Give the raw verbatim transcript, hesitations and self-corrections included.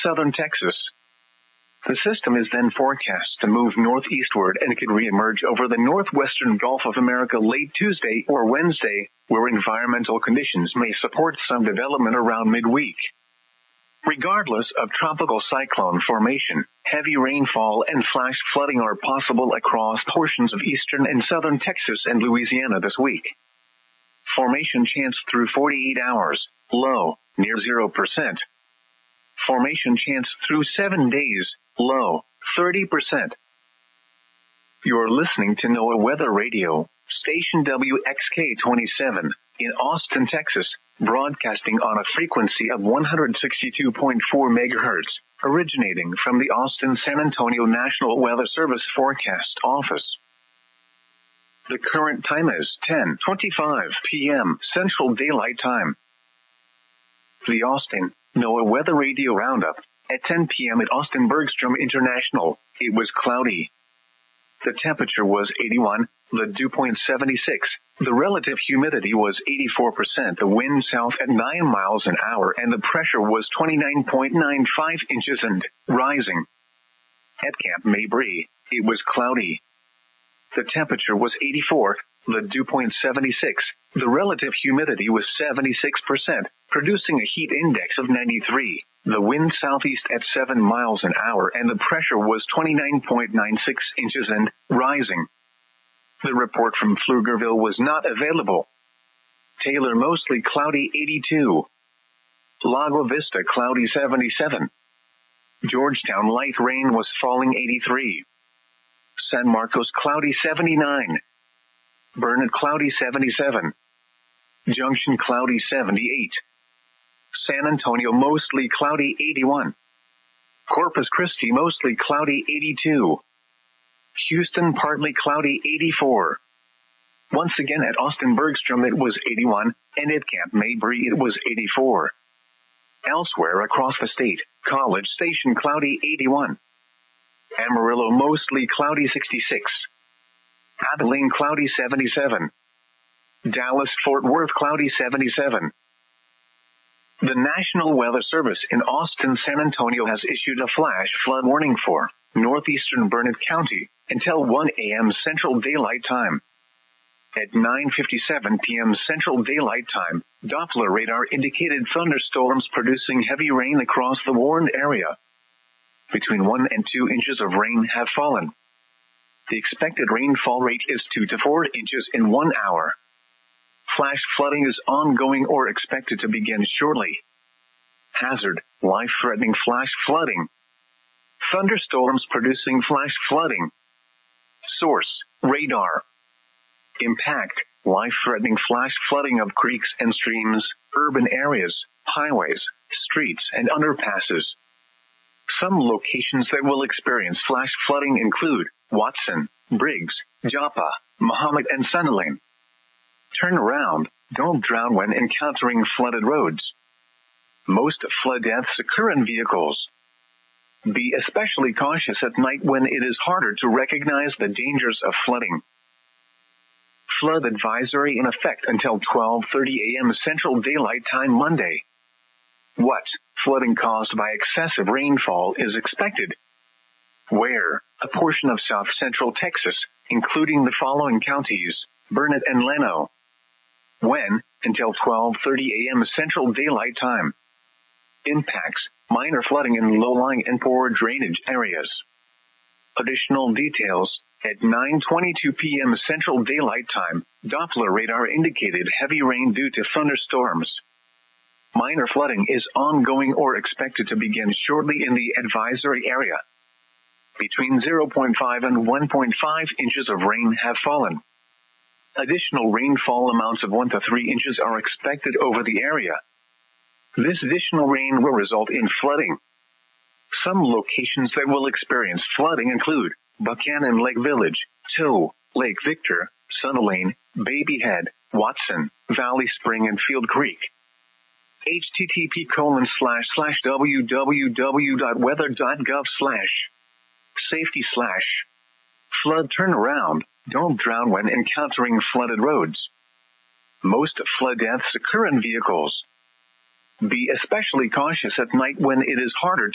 southern Texas. The system is then forecast to move northeastward and could reemerge over the northwestern Gulf of America late Tuesday or Wednesday, where environmental conditions may support some development around midweek. Regardless of tropical cyclone formation, heavy rainfall and flash flooding are possible across portions of eastern and southern Texas and Louisiana this week. Formation chance through forty-eight hours, low, near zero percent. Formation chance through seven days, low, thirty percent. You're listening to NOAA Weather Radio, station W X K twenty-seven, in Austin, Texas, broadcasting on a frequency of one hundred sixty-two point four megahertz, originating from the Austin-San Antonio National Weather Service Forecast Office. The current time is ten twenty-five p.m. Central Daylight Time. The Austin NOAA Weather Radio Roundup. At ten p.m. at Austin Bergstrom International, it was cloudy. The temperature was eighty-one, the dew point seventy-six, the relative humidity was eighty-four percent, the wind south at nine miles an hour, and the pressure was twenty-nine point nine five inches and rising. At Camp Mabry, it was cloudy. The temperature was eighty-four, the dew point seventy-six, the relative humidity was seventy-six percent, producing a heat index of ninety-three. The wind southeast at seven miles an hour and the pressure was twenty-nine point nine six inches and rising. The report from Pflugerville was not available. Taylor mostly cloudy eighty-two. Lago Vista cloudy seventy-seven. Georgetown light rain was falling eighty-three. San Marcos cloudy seventy-nine. Burnett cloudy seventy-seven. Junction cloudy seventy-eight. San Antonio mostly cloudy eighty-one. Corpus Christi mostly cloudy eighty-two. Houston partly cloudy eighty-four. Once again at Austin Bergstrom it was eighty-one, and at Camp Mabry it was eighty-four. Elsewhere across the state, College Station cloudy eighty-one. Amarillo mostly cloudy sixty-six. Abilene cloudy seventy-seven. Dallas Fort Worth cloudy seventy-seven. The National Weather Service in Austin, San Antonio has issued a flash flood warning for northeastern Burnett County until one a.m. Central Daylight Time. At nine fifty-seven p.m. Central Daylight Time, Doppler radar indicated thunderstorms producing heavy rain across the warned area. Between one and two inches of rain have fallen. The expected rainfall rate is two to four inches in one hour. Flash flooding is ongoing or expected to begin shortly. Hazard, life-threatening flash flooding. Thunderstorms producing flash flooding. Source, radar. Impact, life-threatening flash flooding of creeks and streams, urban areas, highways, streets, and underpasses. Some locations that will experience flash flooding include Watson, Briggs, Joppa, Mahomet, and Sunderland. Turn around, don't drown when encountering flooded roads. Most flood deaths occur in vehicles. Be especially cautious at night when it is harder to recognize the dangers of flooding. Flood advisory in effect until twelve thirty a.m. Central Daylight Time Monday. What flooding caused by excessive rainfall is expected? Where? A portion of south central Texas, including the following counties, Burnett and Leno. When? Until twelve thirty a.m. Central Daylight Time. Impacts, minor flooding in low-lying and poor drainage areas. Additional details, at nine twenty-two p.m. Central Daylight Time, Doppler radar indicated heavy rain due to thunderstorms. Minor flooding is ongoing or expected to begin shortly in the advisory area. Between zero point five and one point five inches of rain have fallen. Additional rainfall amounts of one to three inches are expected over the area. This additional rain will result in flooding. Some locations that will experience flooding include Buchanan Lake Village, Tow, Lake Victor, Sunderland, Baby Head, Watson, Valley Spring, and Field Creek. http colon slash slash www.weather.gov slash safety slash flood turnaround. Don't drown when encountering flooded roads. Most flood deaths occur in vehicles. Be especially cautious at night when it is harder to